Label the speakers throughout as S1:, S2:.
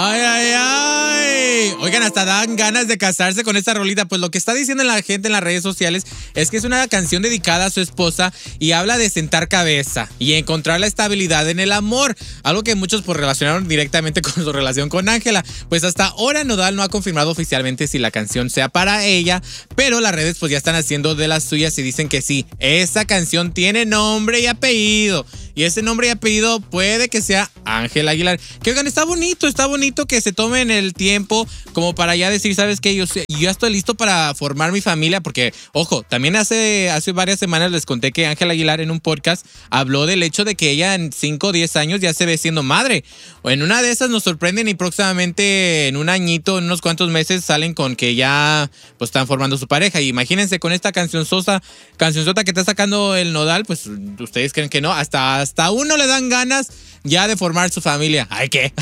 S1: Ay, ay, ay. Oigan, hasta dan ganas de casarse con esta rolita. Pues lo que está diciendo la gente en las redes sociales es que es una canción dedicada a su esposa y habla de sentar cabeza y encontrar la estabilidad en el amor. Algo que muchos pues relacionaron directamente con su relación con Ángela. Pues hasta ahora Nodal no ha confirmado oficialmente si la canción sea para ella, pero las redes pues ya están haciendo de las suyas y dicen que sí, esa canción tiene nombre y apellido. Y ese nombre y apellido puede que sea Ángela Aguilar. Que oigan, está bonito que se tomen el tiempo como para ya decir, ¿sabes qué? Yo ya estoy listo para formar mi familia, porque, ojo, también hace varias semanas les conté que Ángela Aguilar en un podcast habló del hecho de que ella en 5 o 10 años ya se ve siendo madre. O en una de esas nos sorprenden y próximamente en un añito, en unos cuantos meses salen con que ya pues están formando su pareja. Y imagínense con esta cancionzota que está sacando el Nodal, pues ustedes creen que no, hasta uno le dan ganas ya de formar su familia. Ay, ¿qué?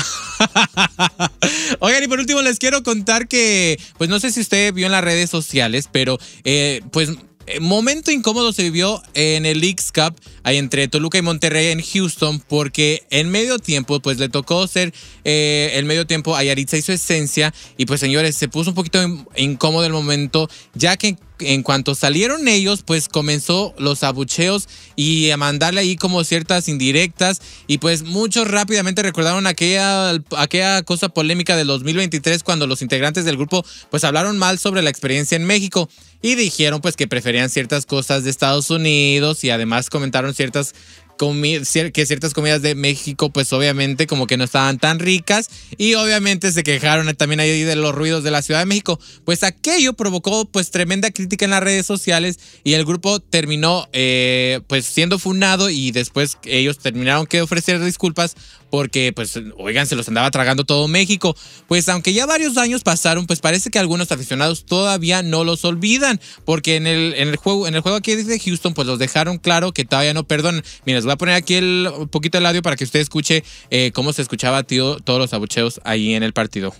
S1: Oigan, y por último les quiero contar que, pues no sé si usted vio en las redes sociales, pero momento incómodo se vivió en el Leagues Cup ahí entre Toluca y Monterrey en Houston, porque en medio tiempo pues le tocó ser el medio tiempo a Yaritza y su esencia, y pues señores, se puso un poquito incómodo el momento, ya que en cuanto salieron ellos, pues comenzó los abucheos y a mandarle ahí como ciertas indirectas, y pues muchos rápidamente recordaron aquella cosa polémica del 2023 cuando los integrantes del grupo pues hablaron mal sobre la experiencia en México y dijeron pues que preferían ciertas cosas de Estados Unidos, y además comentaron que ciertas comidas de México pues obviamente como que no estaban tan ricas, y obviamente se quejaron también ahí de los ruidos de la Ciudad de México. Pues aquello provocó pues tremenda crítica en las redes sociales y el grupo terminó pues siendo funado, y después ellos terminaron que ofrecer disculpas porque pues oigan, se los andaba tragando todo México. Pues aunque ya varios años pasaron, pues parece que algunos aficionados todavía no los olvidan, porque en el juego aquí de Houston pues los dejaron claro que todavía no perdonan. Mira, les voy a poner aquí un poquito el audio para que usted escuche cómo se escuchaba, tío, todos los abucheos ahí en el partido.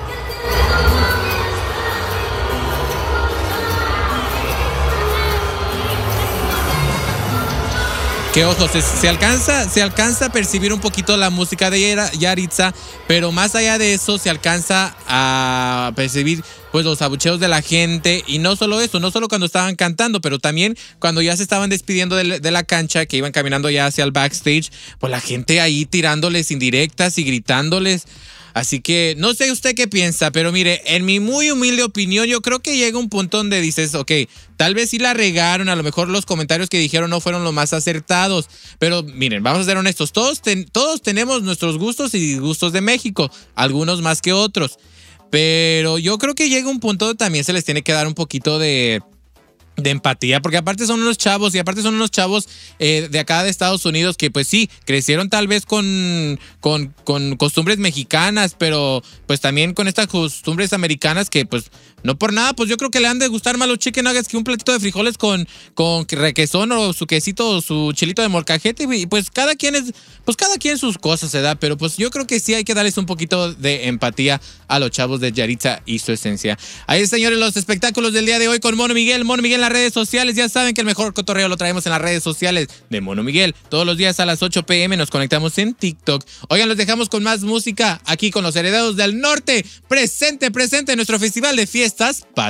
S1: Que ojo, se alcanza a percibir un poquito la música de Yaritza, pero más allá de eso se alcanza a percibir pues los abucheos de la gente, y no solo eso, no solo cuando estaban cantando, pero también cuando ya se estaban despidiendo de la cancha, que iban caminando ya hacia el backstage, pues la gente ahí tirándoles indirectas y gritándoles. Así que no sé usted qué piensa, pero mire, en mi muy humilde opinión, yo creo que llega un punto donde dices, ok, tal vez sí la regaron, a lo mejor los comentarios que dijeron no fueron los más acertados, pero miren, vamos a ser honestos, todos tenemos nuestros gustos y disgustos de México, algunos más que otros, pero yo creo que llega un punto donde también se les tiene que dar un poquito de empatía, porque aparte son unos chavos de acá de Estados Unidos que pues sí, crecieron tal vez con costumbres mexicanas, pero pues también con estas costumbres americanas que pues no por nada, pues yo creo que le han de gustar más los chicken nuggets que un platito de frijoles con requesón o su quesito o su chilito de molcajete, y pues cada quien sus cosas se da, pero pues yo creo que sí hay que darles un poquito de empatía a los chavos de Yaritza y su esencia. Ahí, señores, los espectáculos del día de hoy con Mono Miguel en las redes sociales. Ya saben que el mejor cotorreo lo traemos en las redes sociales de Mono Miguel. Todos los días a las 8 p.m. nos conectamos en TikTok. Oigan, los dejamos con más música aquí con los Herederos del Norte. Presente en nuestro festival de fiestas